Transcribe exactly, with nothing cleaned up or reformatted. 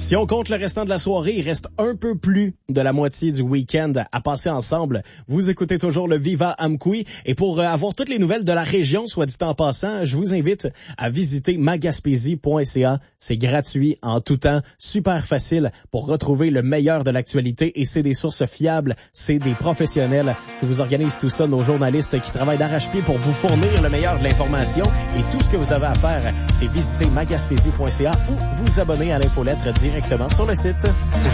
Si on compte le restant de la soirée, il reste un peu plus de la moitié du week-end à passer ensemble. Vous écoutez toujours le Viva Amqui. Et pour avoir toutes les nouvelles de la région, soit dit en passant, je vous invite à visiter magaspésie point c a. C'est gratuit en tout temps, super facile pour retrouver le meilleur de l'actualité. Et c'est des sources fiables, c'est des professionnels qui vous organisent tout ça, nos journalistes qui travaillent d'arrache-pied pour vous fournir le meilleur de l'information. Et tout ce que vous avez à faire, c'est visiter magaspésie point c a ou vous abonner à l'infolettre directement sur le site.